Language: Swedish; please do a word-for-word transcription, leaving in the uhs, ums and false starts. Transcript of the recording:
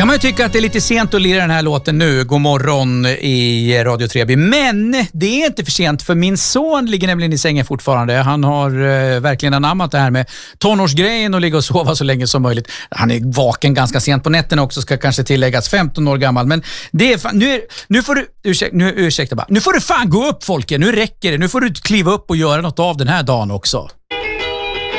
Kan man ju tycka att det är lite sent att lira den här låten nu, God morgon i Radio Treby. Men det är inte för sent, för min son ligger nämligen i sängen fortfarande. Han har eh, verkligen anammat det här med tonårsgrejen och ligga och sova så länge som möjligt. Han är vaken ganska sent på nätterna också, ska kanske tilläggas, femton år gammal. Men det är fan, nu, är, nu får du, ursäkta, nu, ursäkta bara, nu får du fan gå upp, Folke, nu räcker det. Nu får du kliva upp och göra något av den här dagen också.